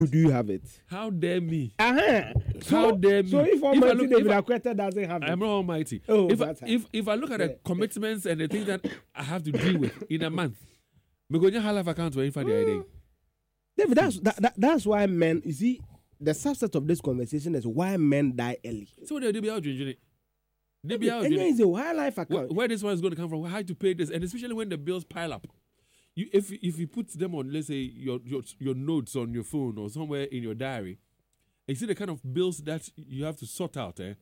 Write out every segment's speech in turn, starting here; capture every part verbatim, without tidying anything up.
do you have it? How dare me? Uh-huh. So, How dare me? So if Almighty if David Akwete doesn't have it, I'm not Almighty. Oh, if, I, that's if if I look at the commitments and the things that I have to deal with in a month, because you have account to for the idea. David, that's that, that, that's why men. You see, the subset of this conversation is why men die early. So they do be out drinking it. They be out And drinking is a high life account. where, where this one is going to come from? How to pay this, and especially when the bills pile up. You, if if you put them on, let's say your, your your notes on your phone or somewhere in your diary, and you see the kind of bills that you have to sort out, eh?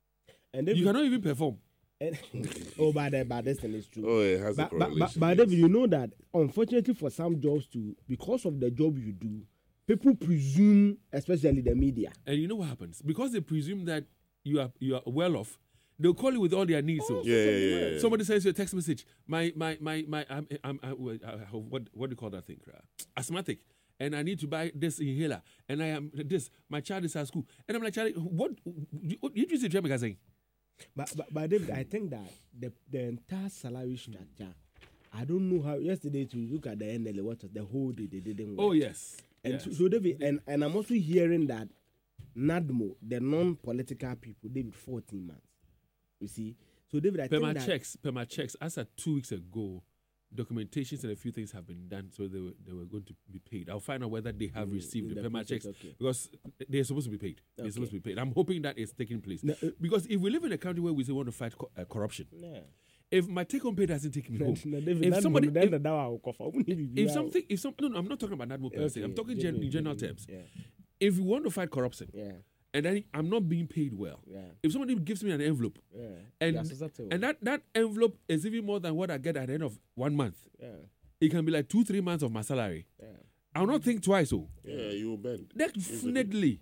And you cannot even perform. And, oh, but that, but this thing is true. Oh, it has but, a but, correlation. but, but David, you know that unfortunately for some jobs too, because of the job you do, people presume, especially the media. And you know what happens? Because they presume that you are you are well off, they'll call you with all their needs. Oh, so. Yeah, yeah, yeah, yeah. Somebody sends you a text message. My my my my. I'm, I'm, I'm, uh, what what do you call that thing? Uh, asthmatic, and I need to buy this inhaler. And I am this. My child is at school, and I'm like, Charlie, what? What you just say, saying? But but but David, I think that the the entire salary structure, I don't know how. Yesterday to look at the N L A, what was the whole day they didn't work. Oh yes. And yes. So, so David, and, and I'm also hearing that NADMO, the non-political people, David, fourteen months. You see, so David, I per think my that checks, per my checks, as at two weeks ago, documentations and a few things have been done, so they were, they were going to be paid. I'll find out whether they have Mm, received in the the per my process, checks okay. because they're supposed to be paid. They're Okay. supposed to be paid. I'm hoping that it's taking place No, uh, because if we live in a country where we say we want to fight co- uh, corruption, yeah. if my take-home pay doesn't take me home, No, David, if NADMO, somebody, then if, the down will cough. I won't need to if be something, if some, no, no, I'm not talking about NADMO per out. se. I'm Okay, talking gen, genuine, in general genuine, terms. Yeah, If we want to fight corruption, yeah, and then I'm not being paid well, yeah, if somebody gives me an envelope, yeah. and Yeah, susceptible. and that, that envelope is even more than what I get at the end of one month, yeah, it can be like two, three months of my salary. yeah. I'll not think twice. Oh, Yeah, you will bend. definitely.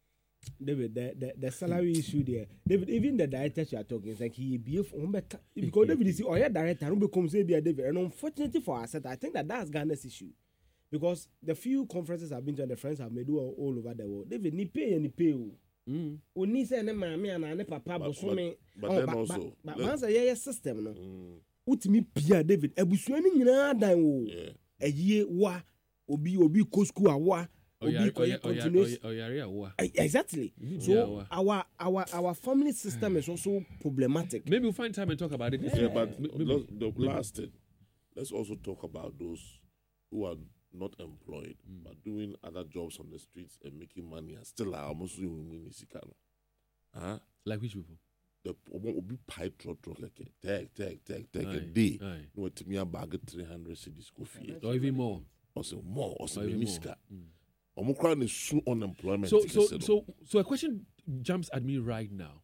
David, the, the, the salary issue there. David, even the directors you are talking, it's like he be because David is oh yeah director, who becomes a David. And unfortunately for us, I think that that's Ghana's issue. Because the few conferences I've been to and the friends I've made all, all over the world, David, ni pay and ni pay. Mm. Oni say ne mama and ne papa But- bosome. but then also, but let- once a year system no. Mm, Utimi pia David, ebusua ni nyina dan wo. yeah. Eye wa obi obi ko school awa. Obi koye continuous. Oh, yeah, yeah. Eh, Exactly. So Yeah, our our our family system is also problematic. Maybe we'll find time and talk about it. Yeah, but Maybe- lo- the last thing, let's also talk about those who are not employed but doing other jobs on the streets and making money and still are almost doing municipal. Huh? like which people? The will be pipe truck truck like a tag, tag, tag, tag a Aye, day. aye. No, to me a bag of three hundred cities school fee. Or even more. Or some more, or Or some even more. miska. Omicron is soon unemployment. So, ticket so, settle. so, so a question jumps at me right now.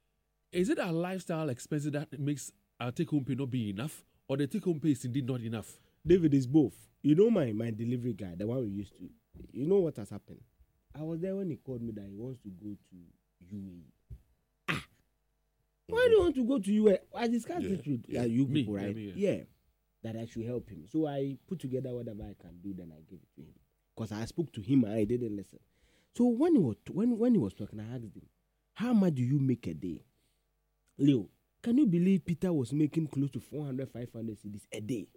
Is it our lifestyle expenses that makes our take-home pay not be enough, or the take-home pay is indeed not enough? David is both. You know my my delivery guy, the one we used to. You know what has happened? I was there when he called me that he wants to go to U A E. Ah, why do you want to go to U A E? I discussed Yeah, it with yeah. uh, you Me, people, yeah, right? me, yeah. That I should help him. So I put together whatever I can do, then I give it to him. Because I spoke to him and I didn't listen. So when he was when when he was talking, I asked him, "How much do you make a day?" Leo, can you believe Peter was making close to four hundred, five hundred cedis a day?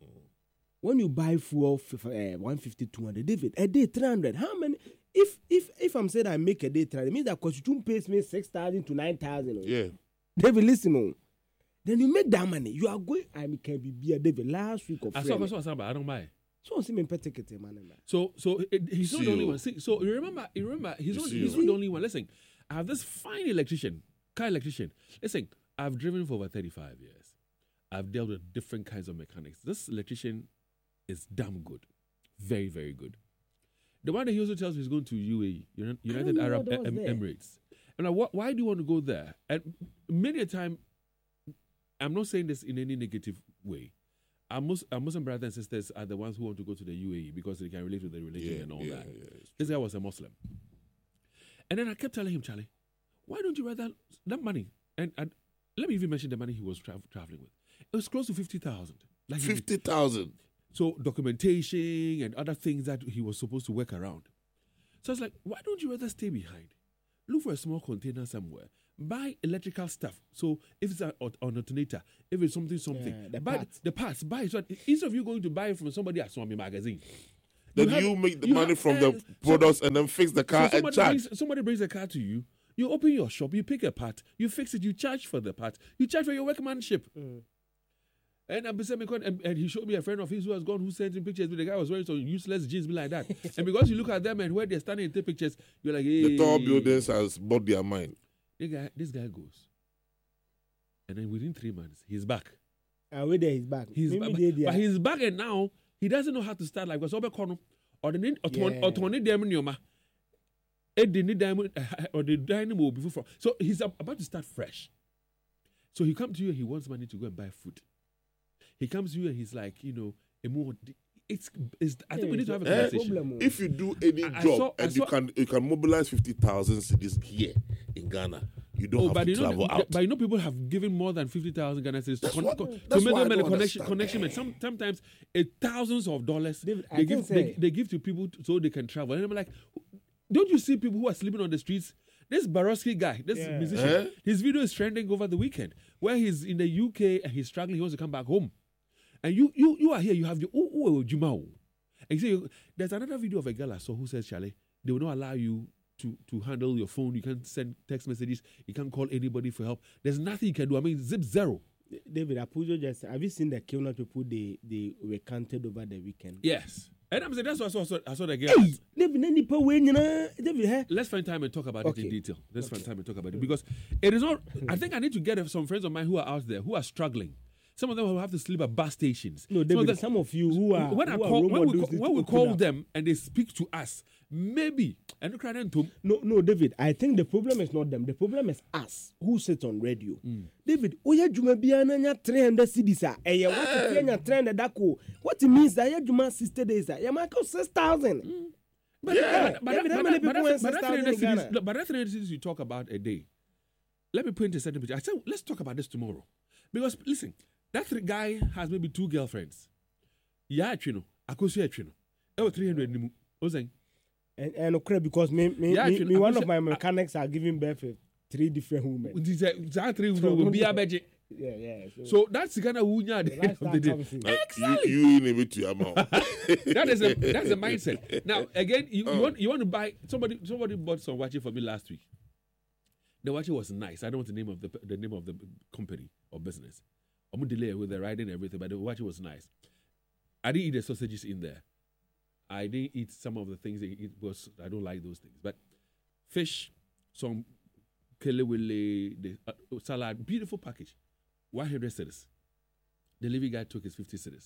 When you buy fuel, uh, one fifty, two hundred, David, a day, three hundred. How many? If if if I'm saying I make a day three hundred, it means that Constitution pays me six thousand to nine thousand. yeah. David, listen, oh. Then you make that money. You are going, I mean, can be beer, David, last week of I saw, I saw, I saw, but I don't buy. So, see me ticket, man. So, so it, he's not See the only you. one. See, so you remember, you remember, he's You not, see he's you. not the only one. Listen, I have this fine electrician, car electrician. Listen, I've driven for over thirty-five years. I've dealt with different kinds of mechanics. This electrician is damn good, very, very good. The one that he also tells me he's going to U A E, Uni- United know Arab what was Em- there. Emirates. And like, what, why do you want to go there? And many a time, I'm not saying this in any negative way. Our, Mus- our Muslim brothers and sisters are the ones who want to go to the U A E because they can relate to the religion Yeah, and all yeah, that. yeah, it's This guy was a Muslim. And then I kept telling him, Charlie, why don't you rather that money? And, and let me even mention the money he was tra- traveling with. It was close to fifty thousand. Like he- fifty thousand. so documentation and other things that he was supposed to work around. So I was like, why don't you rather stay behind? Look for a small container somewhere. Buy electrical stuff. So if it's an an alternator, if it's something, something, Yeah, the buy parts. the parts. Buy it. So instead of you going to buy it from somebody at Swami magazine, Then have- you make the you money have- from uh, the products and then fix the So car and somebody charge. brings, somebody brings a car to you. You open your shop, you pick a part, you fix it, you charge for the part, you charge for your workmanship. Mm. And I'm beside me, and, and he showed me a friend of his who has gone, who sent him pictures. But the guy was wearing some useless jeans, be like that. And because you look at them and where they're standing and take pictures, you're like, hey. The tall buildings has bought their mind. The guy, this guy goes, and then within three months, he's back. And where there he's back. He's Maybe back, they but, there. but he's back, and now he doesn't know how to start. Like what's over corner or the need or Yeah. or to need them in your ma. It didn't diamond or the dynamo before. So he's ab- about to start fresh. So he comes to you and he wants money to go and buy food. He comes to you and he's like, you know, a more. It's, it's I think we need to have a Eh, conversation. problem. If you do any I- I job saw- I and you saw- can you can mobilize fifty thousand cedis here in Ghana, you don't Oh, have but to you know, travel out. but you know, people have given more than fifty thousand Ghana cedis to, That's con- what- con- that's to make what I them a don't connection. understand. Connection. And some, sometimes a thousands of dollars David, I they can give say- they, they give to people to, so they can travel. And I'm like, don't you see people who are sleeping on the streets? This Barowski guy, this Yeah. musician, Eh? his video is trending over the weekend, where he's in the U K and he's struggling. He wants to come back home, and you you you are here. You have your oh oh Jumao. And you say, there's another video of a girl I saw who says, Charlie, they will not allow you to, to handle your phone. You can't send text messages. You can't call anybody for help. There's nothing you can do. I mean, zip zero. David Apujo just have you seen the Kilnot people they they recanted over the weekend? Yes. And I'm saying that's why I saw, I saw, I saw the girl. Hey, David, any per way, you know, David, eh? Let's find time and talk about Okay. it in detail. Let's find time and talk about it because it is not. I think I need to get some friends of mine who are out there who are struggling. Some of them will have to sleep at bus stations. No, Some David, of them- some of you who are when I who are call role when we, models call, need when to we open call up. them and they speak to us, maybe and cry them to No, no, David. I think the problem is not them. The problem is us who sit on radio. Mm. David, oya juma biya na nya three hundred cedis a. Eh, what if you nya three hundred dako? What it means that ya juma sixty days a. Ya make six thousand. But, Yeah, but, but, David, but, how but, many but, people but, earn but, that six thousand in three hundred cities, Ghana? look, but that three hundred cities you talk about a day. Let me paint a certain picture. I said, let's talk about this tomorrow. Because, listen, that three guy has maybe two girlfriends. Yeah, you know. I could say, you know. Oh, three hundred. Nimu. Ozeng. And and okay, because me me, Yeah, me, actually, me I one could of say- my mechanics are giving birth to three different women. That three will be a budget. Yeah, yeah. So, So that's the kind of wunya at the end of the lifestyle day. comes in. Uh, Exactly. You, you in a bit to your mouth. that is a that's a mindset. Now again, you, Oh. you want you want to buy somebody somebody bought some watch for me last week. The watch was nice. I don't want the name of the the name of the company or business. I'm gonna delay it with the writing and everything, but the watch was nice. I didn't eat the sausages in there. I didn't eat some of the things they eat was I don't like those things. But fish, some kelewele, the uh, salad, beautiful package, one hundred cedis. The delivery guy took his fifty cedis.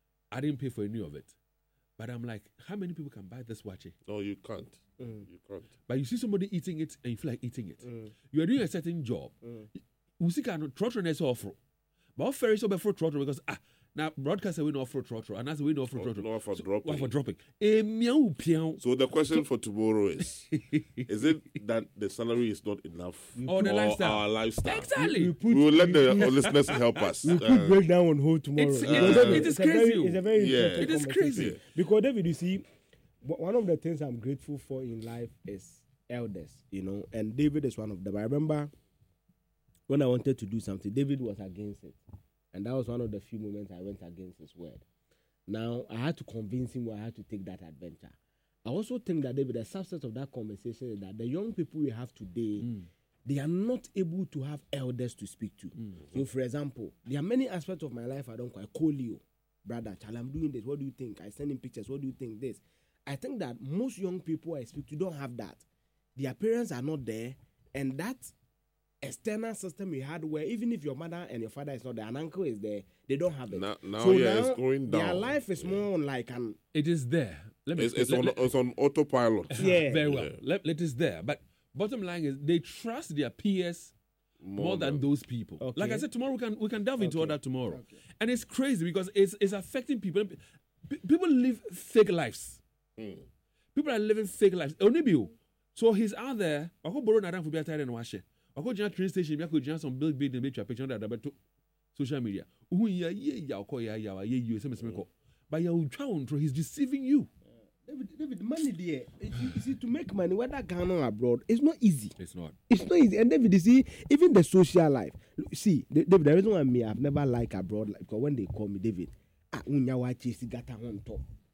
I didn't pay for any of it. But I'm like, how many people can buy this watch? No, you can't. Mm. You can't. But you see somebody eating it and you feel like eating it. Mm. You are doing a certain job. Mm. We see kind of trotro next offer. But what fair is over for trotro because ah now broadcaster we no offer trotro and that's we no offer No- trotro. no for So- dropping. what for dropping. Eh, meow, piao. So the question for tomorrow is: Is it that the salary is not enough, Or the lifestyle. our lifestyle? Exactly. We We put, will let the listeners help us. we put Uh, breakdown on hold tomorrow. It's- Because it- David, it is a very- crazy. It's a very Yeah. interesting It is conversation. crazy. Yeah. Because David, you see, w- one of the things I'm grateful for in life is elders, you know, and David is one of them. I remember when I wanted to do something, David was against it. And that was one of the few moments I went against his word. Now, I had to convince him why I had to take that adventure. I also think that, David, the substance of that conversation is that the young people we have today, Mm. they are not able to have elders to speak to. So, for example, there are many aspects of my life I don't quite call you, brother, Charlie, I'm doing this. What do you think? I send him pictures. What do you think? This. I think that most young people I speak to don't have that. Their parents are not there, and that external system we had where even if your mother and your father is not there, an uncle is there, they don't have it. Now- now, so yeah, now it's going their down. life is Yeah. more on like an It is there. Let me it's, it's let- on let- it's on autopilot. Yeah. very well. Yeah. Let, let is there. But bottom line is they trust their peers more, than, those people. Okay. Like I said, tomorrow we can we can delve into all Okay. that tomorrow. Okay. And it's crazy because it's it's affecting people. P- people live fake lives. Mm. People are living fake lives. Only you. So he's out there. I go borrow Nadam for be tired and wash it. I go to train station. I go to some big building, make a picture that about social media. Uhu ya ye ya ko ya ya ye you same same ko. But ya utwa he's deceiving you. David, David, money there. You you see, to make money, whether Ghana or abroad, it's not easy. It's not. It's not easy. And David, you see, even the social life. Look, see, the- David, the reason why me, I've never liked abroad, like, because when they call me, David, ah, unya wa chesi gata on top.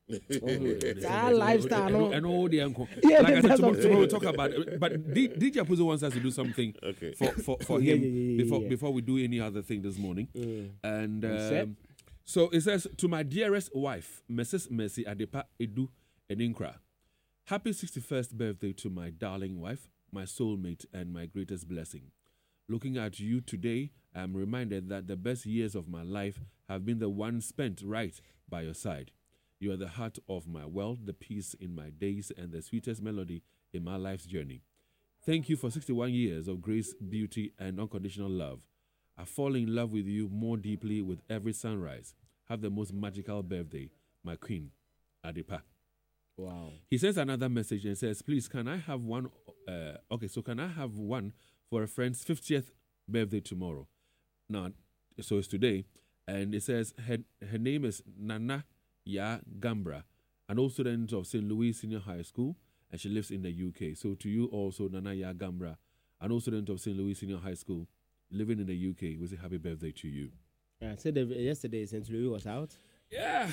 It's our lifestyle, no? And all the uncle. Yeah, Like I said, that's tomorrow, what I'm tomorrow we'll saying. talk about it. But D- DJ Apuzo wants us to do something Okay. for, for, for Yeah, him yeah, yeah, yeah, before yeah. before we do any other thing this morning. Mm. And I'm set. um, so it says, to my dearest wife, Missus Mercy Adepa Edu Eninkra, happy sixty-first birthday to my darling wife, my soulmate, and my greatest blessing. Looking at you today, I am reminded that the best years of my life have been the ones spent right by your side. You are the heart of my world, the peace in my days, and the sweetest melody in my life's journey. Thank you for sixty-one years of grace, beauty, and unconditional love. I fall in love with you more deeply with every sunrise. Have the most magical birthday, my queen, Adepa. Wow. He sends another message and says, please, can I have one? Uh, okay, so can I have one for a friend's fiftieth birthday tomorrow? Now, so it's today. And it says her, her name is Nana Ya Gambra, an old student of Saint Louis Senior High School, and she lives in the U K. So to you also, Nana Ya Gambra, an old student of Saint Louis Senior High School, living in the U K, we say happy birthday to you. I said that yesterday Saint Louis was out. Yeah.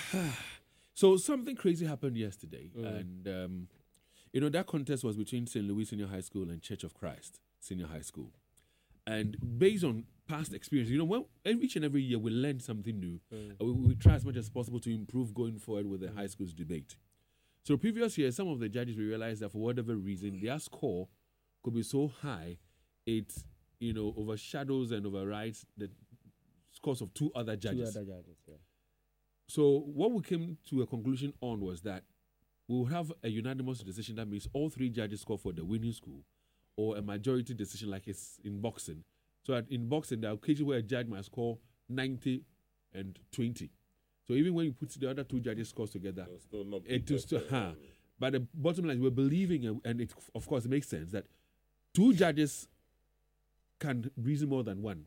So something crazy happened yesterday, Mm. and um, you know that contest was between Saint Louis Senior High School and Church of Christ Senior High School, and based on past experience, you know, when each and every year we learn something new, Mm. and we, we try as much as possible to improve going forward with the high school's debate. So previous years, some of the judges we realized that for whatever reason, their score could be so high, it you know overshadows and overrides the scores of two other judges. Two other judges, yeah. So what we came to a conclusion on was that we will have a unanimous decision that means all three judges score for the winning school, or a majority decision like it's in boxing. So at, in boxing, there are occasions where a judge might score ninety and twenty. So even when you put the other two judges' scores together, It'll still not be it will still, better. huh. But the bottom line is we're believing, and- and it of course makes sense, that two judges can reason more than one.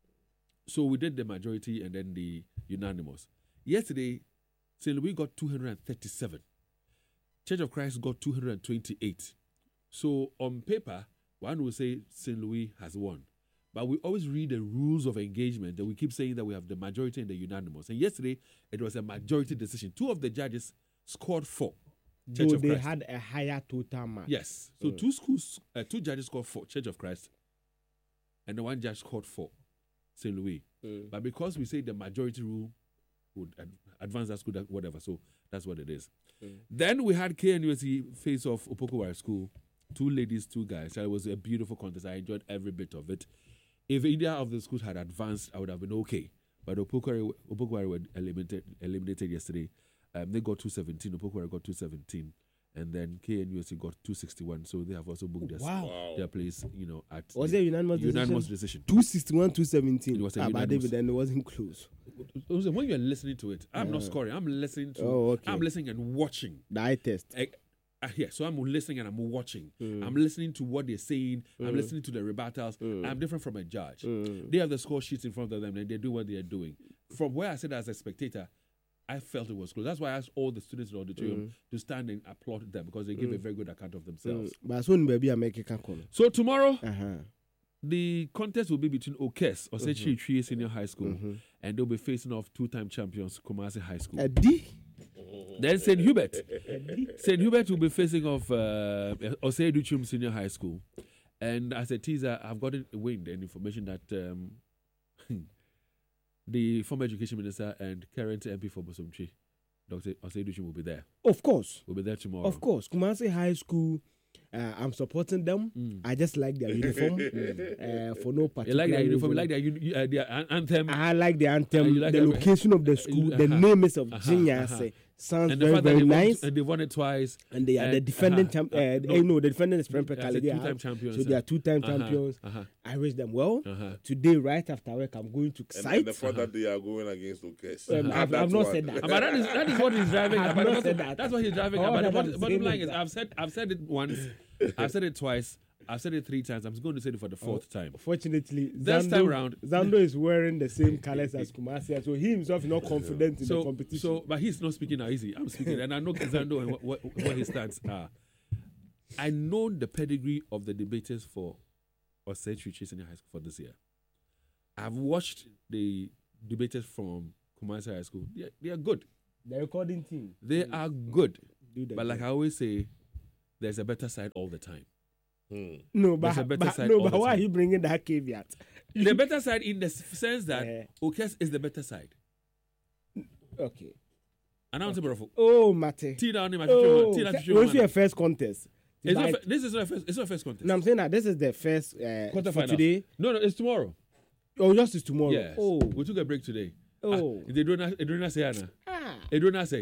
So we did the majority and then the unanimous. Yesterday, Saint Louis got two hundred thirty-seven. Church of Christ got two hundred twenty-eight. So on paper, one will say Saint Louis has won. But we always read the rules of engagement, and we keep saying that we have the majority and the unanimous. And yesterday, it was a majority decision. Two of the judges scored four. Church Though of they Christ. had a higher total mark. Yes. So two schools, uh, two judges scored four, Church of Christ, and the one judge scored four, Saint Louis. Mm. But because we say the majority rule would ad- advance that school, that whatever, so that's what it is. Mm. Then we had K N U S C face off Opokowari School, two ladies, two guys. So it was a beautiful contest. I enjoyed every bit of it. If either of the schools had advanced, I would have been okay. But Opokowari, Opokowari were eliminated, eliminated yesterday. Um, they got two seventeen. Opokowari got two seventeen. And then K N U S C got two sixty-one. So they have also booked their, Wow. Wow. their place, you know, at Was the it a unanimous unanimous decision? decision. two sixty-one, two seventeen. It was a Ah, but unanimous. David, then it wasn't close. Also, when you're listening to it, I'm not Yeah. scoring. I'm listening to. Oh, okay. I'm listening and watching. The eye test. Eh, uh, yeah, so I'm listening and I'm watching. Mm. I'm listening to what they're saying. I'm Mm. listening to the rebuttals. Mm. I'm different from a judge. Mm. They have the score sheets in front of them and they do what they are doing. From where I said as a spectator, I felt it was close. That's why I asked all the students in the auditorium Mm. to stand and applaud them because they give a very good account of themselves. Mm. But soon, baby, I make a cancel. So tomorrow, Uh-huh. the contest will be between Okes, Osechi Mhm. Tree Senior High School, Mhm. and they'll be facing off two-time champions Kumasi High School. A D? Then Saint Hubert. Saint Hubert will be facing off uh, Osei Duchum Senior High School. And as a teaser, I've gotten wind and information that um, the former education minister and current M P for Bosomchi, Doctor Osei Duchum, will be there. Of course. Will be there tomorrow. Of course. Kumasi High School, uh, I'm supporting them. Mm. I just like their uniform uh, for no You particular like their uniform, you reason. like their, uni- uh, their an- anthem, I like the Uh, anthem, you like the them- location of the school, the uh-huh. name is of Uh-huh, Genius. uh-huh. Sounds and the very, fact that very they won, nice. and they won it twice. And they are the and- defending uh-huh, champ. uh, Uh, no. eh, no, the defending is Prempeh As a Kale. They two-time are- champions. So they are two-time uh-huh, champions. Uh-huh, I wish them well. uh-huh. Today, right after work, I'm going to And, site. and the fact that they are going against Okes. Um, Add I've- that I've not one. said that. But that is that is what he's driving. I've at. But not the said bottom- that. That's what he's driving. at. All But the that bottom, I'm bottom saying line is is, that- I've said I've said it once, I've said it twice, I've said it three times. I'm going to say it for the fourth time. Fortunately, This Zando, time round- Zando is wearing the same colors as Kumasi, so he himself is not confident in the So, competition. so, but he's not speaking now. Easy. I'm speaking, and I know Kizando and what, what, what his stats are. I know the pedigree of the debaters for Osei Tree Senior High School for this year. I've watched the debaters from Kumasi High School. They are, they are good. The recording team. They are good. Do the But like job. I always say, there's a better side all the time. Hmm. no, there's but, a better but side no, all but the why are time. you bringing that caveat? The better side in the s- sense that Eh. Okes is the better side. Okay. And I'm saying, Oh, Mate. T down in my Oh, T down se- when's your first contest? It's not, Like- fir- this is not a first. It's not a first contest. no, I'm saying that this is the first uh, for Quarterfinals. today. No, no, it's tomorrow. Oh, just is tomorrow. Yes. Oh, We took a break today. oh. Ah, they don't. They don't say Anna. Ah. They don't say.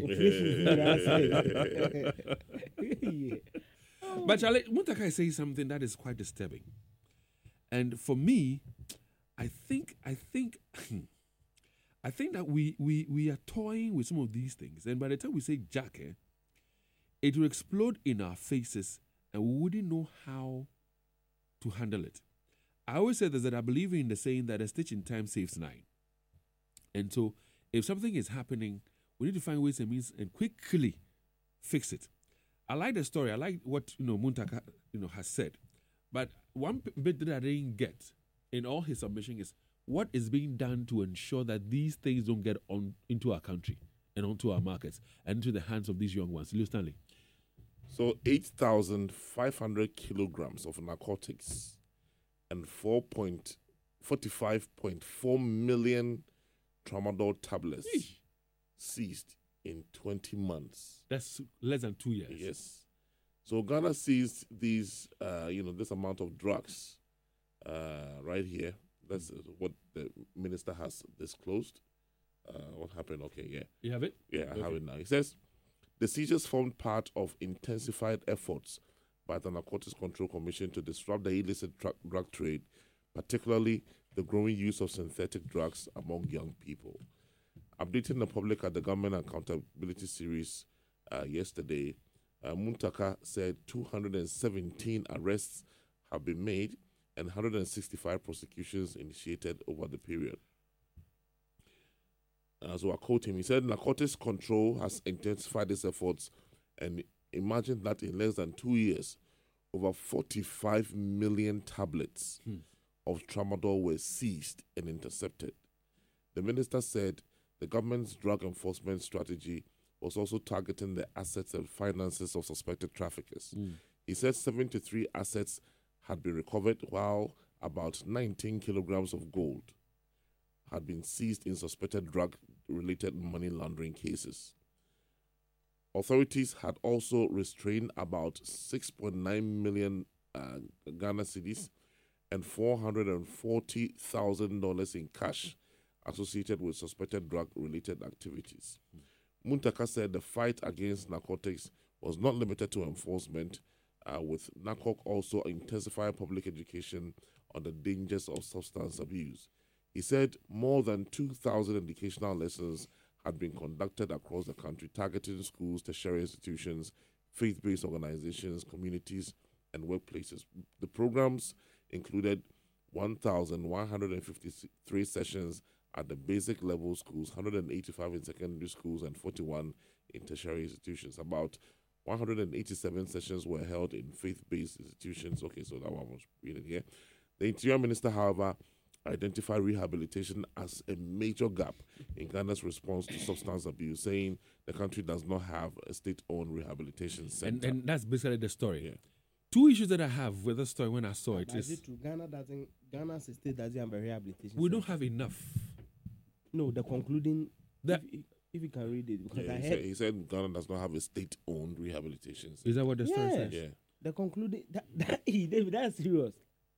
Yeah. But Charlie, Muntaka is saying something that is quite disturbing. And for me, I think, I think, I think that we we we are toying with some of these things, and by the time we say Jack, eh, it will explode in our faces, and we wouldn't know how to handle it. I always say this, that I believe in the saying that a stitch in time saves nine. And so, if something is happening, we need to find ways and means and quickly fix it. I like the story. I like what you know Muntaka you know has said, but one p- bit that I didn't get in all his submission is what is being done to ensure that these things don't get on into our country and onto our markets and into the hands of these young ones. Leo Stanley. So eight thousand five hundred kilograms of narcotics and four point forty-five point four million tramadol tablets Yeesh. seized in twenty months. That's less than two years. Yes. So Ghana seized these, uh, you know, this amount of drugs uh, right here. That's uh, what the minister has disclosed. Uh, what happened? Okay, yeah. You have it? Yeah, I have Okay. it now. He says the seizures formed part of intensified efforts by the Narcotics Control Commission to disrupt the illicit tra- drug trade, particularly the growing use of synthetic drugs among young people. Updating the public at the Government Accountability Series uh, yesterday, uh, Muntaka said two hundred seventeen arrests have been made and one hundred sixty-five prosecutions initiated over the period. Uh, so I quote him, he said, Narcotics Control has intensified its efforts and imagine that in less than two years, over forty-five million tablets Hmm. of tramadol were seized and intercepted. The minister said the government's drug enforcement strategy was also targeting the assets and finances of suspected traffickers. Mm. He said seventy-three assets had been recovered, while about nineteen kilograms of gold had been seized in suspected drug-related money laundering cases. Authorities had also restrained about six point nine million uh, Ghana cedis and four hundred forty thousand dollars in cash associated with suspected drug-related activities. Muntaka said the fight against narcotics was not limited to enforcement, uh, with NACOC also intensifying public education on the dangers of substance abuse. He said more than two thousand educational lessons had been conducted across the country, targeting schools, tertiary institutions, faith-based organizations, communities, and workplaces. The programs included one thousand one hundred fifty-three sessions at the basic level schools, one hundred eighty-five in secondary schools, and forty-one in tertiary institutions. About one hundred eighty-seven sessions were held in faith-based institutions. Okay, so that one was reading here. The Interior Minister, however, identified rehabilitation as a major gap in Ghana's response to substance abuse, saying the country does not have a state-owned rehabilitation And, center. and that's basically the story. Yeah. Two issues that I have with the story when I saw it But is is it true? Ghana doesn't. Ghana's state doesn't have a rehabilitation. we don't center. have enough. No, the concluding. That- if, if you can read it, because Yeah, I he, heard said, he said Ghana does not have a state-owned rehabilitation center. Is that what the story Yeah. says? Yeah. the concluding. That, that, David, that's serious.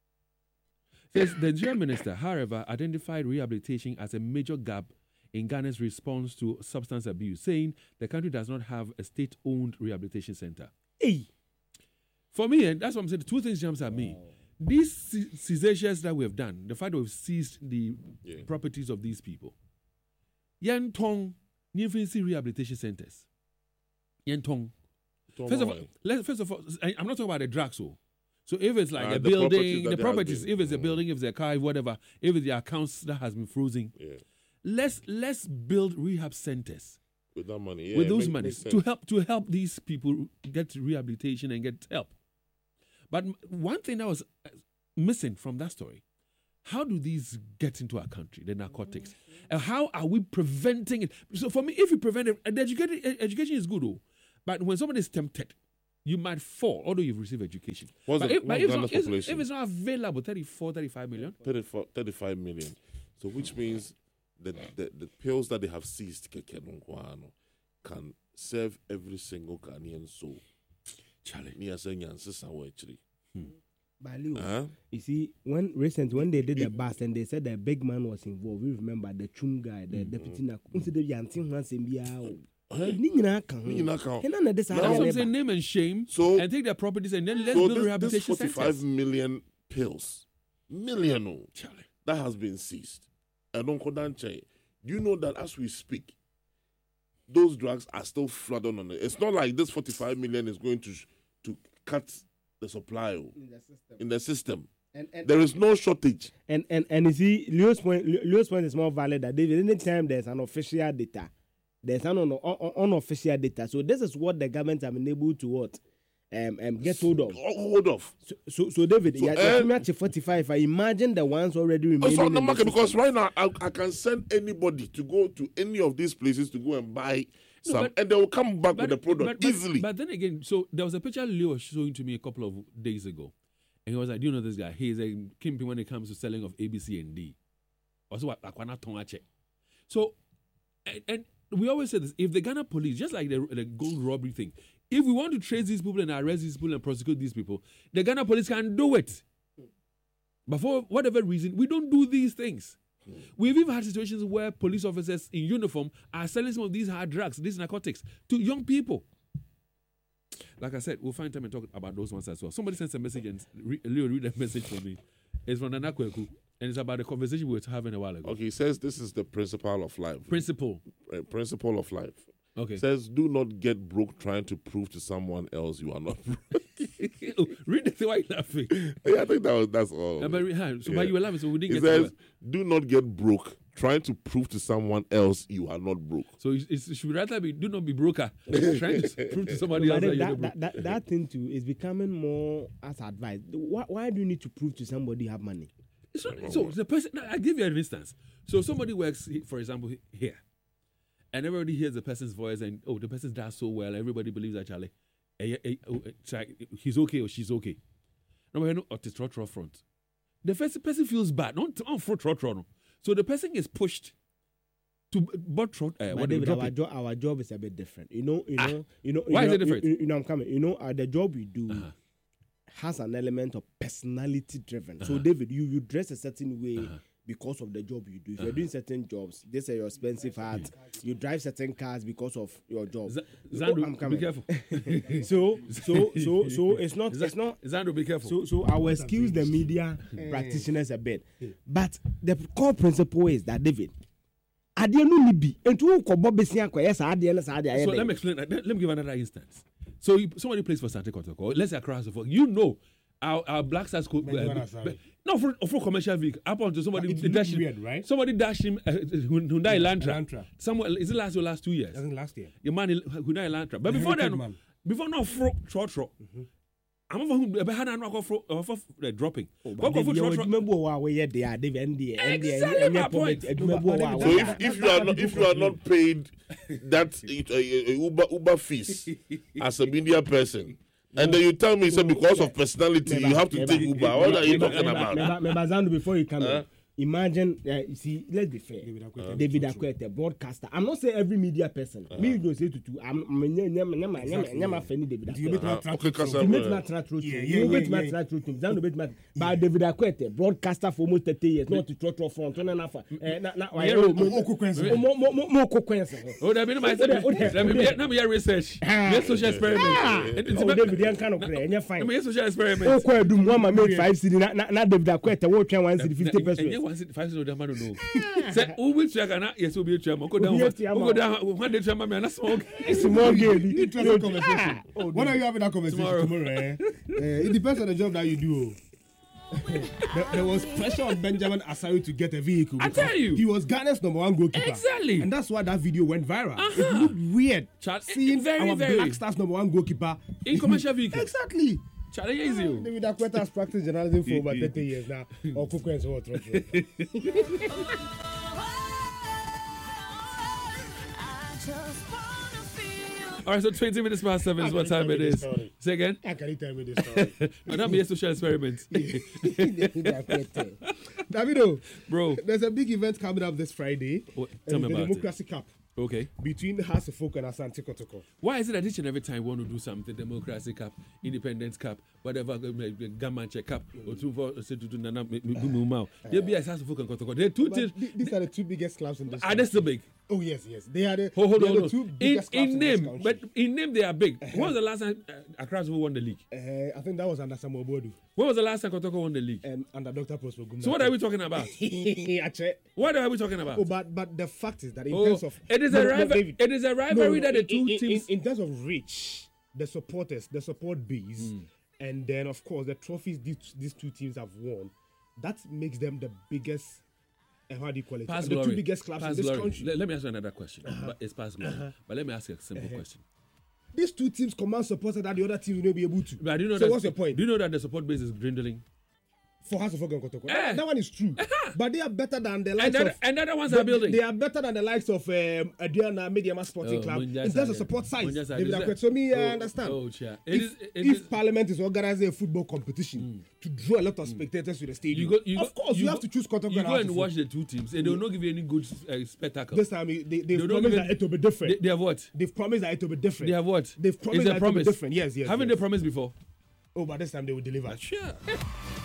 Says the Nigerian minister, however, identified rehabilitation as a major gap in Ghana's response to substance abuse, saying the country does not have a state-owned rehabilitation center. Hey. For me, and that's what I'm saying, two things jumps at me. These se- seizures that we have done, the fact that we've seized the Yeah. properties of these people. Yen Tong, Nyinfinsi rehabilitation centers. Yen Tong. Don't First of know all, why. let, first of all, I, I'm not talking about the drugs. So, so if it's like Ah, a the properties building, that the they have properties, been- if it's a mm. building, if it's a car, whatever, if it's the accounts that has been frozen, Yeah. let's let's build rehab centers With that money, yeah. with it those make- monies makes to sense. help to help these people get rehabilitation and get help. But m- one thing that was uh, missing from that story: how do these get into our country, the narcotics? And how are we preventing it? So for me, if you prevent it, and the education, education is good, though. But when somebody is tempted, you might fall, although you've received education. What's but the, if, but what's if, it's Ghana's not, population? if it's not available, thirty-four, thirty-five million. thirty-four, thirty-five million. So which means the, the, the pills that they have seized can serve every single Ghanaian soul. Charlie. Hmm. Baloo. Huh? You see, when recent when they did the bust and they said the big man was involved, we remember the Chum guy, the mm-hmm. deputy Naku. Instead of Yantin Hansen That's what I'm saying, name and shame, so, and take their properties and then let's so build this, rehabilitation this forty-five centers. million pills, million oh, Charlie. that has been seized. I don't go down. Do you know that as we speak, those drugs are still flooding on it? It's not like this forty-five million is going to to cut the supply in the system. In the system. And, and, there is no shortage. And and and you see, Leo's point, Leo's point is more valid that David, anytime there's an official data, there's an un, un, unofficial data. So this is what the government have been able to what um, um get hold of. Hold of. So so, so David, so, yeah, uh, forty-five. I imagine the ones already remaining. Also, in the because right now I, I can send anybody to go to any of these places to go and buy. No, some, but, and they will come back but, with the product but, easily. But, but then again, so there was a picture Leo was showing to me a couple of days ago. And he was like, do you know this guy? He's a kingpin when it comes to selling of A B C and D. Also, so, and, and we always say this, if the Ghana police, just like the, the gold robbery thing, if we want to trace these people and arrest these people and prosecute these people, the Ghana police can do it. But for whatever reason, we don't do these things. We've even had situations where police officers in uniform are selling some of these hard drugs, these narcotics, to young people. Like I said, we'll find time and talk about those ones as well. Somebody sent a message and re- Leo read a message for me. It's from Nana Kweku, and it's about the conversation we were having a while ago. Okay, he says this is the principle of life. Principle. Uh, principle of life. Okay. It says do not get broke trying to prove to someone else you are not broke. Oh, read the thing, why you laughing? Yeah, I think that was, that's all. Yeah, but, so yeah. Why you were laughing, so we didn't it get says, do not get broke trying to prove to someone else you are not broke. So it, it should rather be do not be broker trying to prove to somebody else that, that, you're that, not that, that, that thing too is becoming more as advice. Why, why do you need to prove to somebody you have money? It's not, so the person, I give you an instance. So somebody works, for example, here, and everybody hears the person's voice, and oh, the person does so well. Everybody believes that Charlie, eh, eh, oh, eh, he's okay or she's okay. No, no, at the trot trot front, the first person feels bad. Not on front trot trot. So the person is pushed to but trot. Uh, but David, our job, our job is a bit different. You know, you ah, know, you know. Why you is know, it different? You, you know, I'm coming. You know, uh, the job we do uh-huh. has an element of personality driven. Uh-huh. So David, you you dress a certain way. Uh-huh. Because of the job you do. If uh-huh. you're doing certain jobs, this is your expensive hat. You drive certain cars because of your job. Z- Zando, oh, I'm coming. Be careful. so, so, so, so it's not, Z- it's not. Zando, be careful. So, so I will excuse the media practitioners a bit, but the core principle is that David. So let me explain. Let me give another instance. So you, somebody plays for Sante Kotoko. Let's say across the phone. You know, our, our Black Stars could. Uh, no, for, for commercial vehicle. Up until somebody dash him. Weird, right? Somebody dashed him. Uh, Hyundai Elantra. Elantra. Somewhere is it last or last two years? I think last year. Your man Hyundai Elantra. But before that, man. before now, fro trot trot. I'm over who had an alcohol for uh, dropping. What go for trot trot? Exactly my point. So if, if you are not if you are not paid that uh, Uber Uber fees as a media person. And then you tell me, so because of personality, you have to take Uber. What are you talking about? Zando, before you come in, imagine, uh, you see, let's be fair. David Akwete, broadcaster. I'm not saying every media person. Me, you don't say to two. I'm never funny David Akwete. You make not Okay, Kasa. You make not trot through. You make not trot through. Zando make not. But David Akwete, broadcaster for almost thirty years, not to trot through front. No, no, no. Na, why? More consequences. More, more, more consequences. Oh, that mean my. Let me let me research. Let's social experiment. Oh, David, you can't agree. And you're fine. Let me social experiment. Oh, quite do one make five city. Na, na, David Akwete, what can one city fifty percent? Five city, I don't know. Say, who will check and yes, will be a chairman. Go down, go down. One day, chairman, and a small, small game. Interesting conversation. When are you having that conversation tomorrow? tomorrow eh? uh, it depends on the job that you do. there, there was pressure on Benjamin Asari to get a vehicle. I tell you, he was Ghana's number one goalkeeper. Exactly, and that's why that video went viral. Uh-huh. It looked weird Chad, seeing very, our very. Black Stars number one goalkeeper in commercial vehicle. Exactly. Charlie is you. David Akweta has practiced journalism for over thirty years now. Or Kuku and so what? All right, so twenty minutes past seven is what time it is. Say again? How can you tell me this story? Madam, be a social experiment. Davido, Bro. there's a big event coming up this Friday. What- and tell me it's the about it. Democracy Cup Okay. between House of Folk and Asante Kotoko. Why is it that each and every time we want to do something, Democracy Cup, Independence Cup, whatever, Gamanche Cup, or two for Nana, they'll be as folk and Kotoko. They're two But things. th- these are the two biggest clubs in this Are they country. still big? Oh, yes, yes. They are the, Hold, hold they on, are hold the two on. In, biggest clubs in in this name, country. but in name they are big. When was the last time uh, Accra Civil won the league? Uh, I think that was under Samuel Bodu When was the last time Kotoko won the league? and under Doctor Prosper Gumna. So what are we talking about? Actually, What are we talking about? oh, but but the fact is that in Oh, terms of it is No, a no, rival. David. It is a rivalry No, no, that the in- two in, teams. In, in terms of reach, the supporters, the support base, and then of course the trophies these, these two teams have won, that makes them the biggest. And how do you call it? Past the glory. two biggest clubs Past in this glory. country. Let, let me ask you another question. But it's past glory. But let me ask you a simple question. These two teams command supporters that the other teams will not be able to. But do you know so that, what's the point? Do you know that the support base is dwindling? For House of Folk and Kotoko. Eh. That, that one is true. But they are better than the And, likes that, of. and the other ones They, are building. they are better than the likes of um, Adriana Mediama Sporting Oh, Club Munja in terms of Sade. support size. Munja Sade. David Is Akwet. that- So me, I Oh, understand. oh, chair. It if is- it if is- Parliament is organizing a football competition to draw a lot of spectators to the stadium, You go, you of go, course you, you have go- to choose Kotoko You and go House and of watch Folk. the two teams, and they will not give you any good uh, spectacle. This time they, they, they've don't promised even- that it will be different. They, they have what? They've promised that it will be different. They have what? They've promised Is that there it will be promise? different. Yes, yes. Haven't yes. they promised before? Oh, but this time they will deliver. Sure.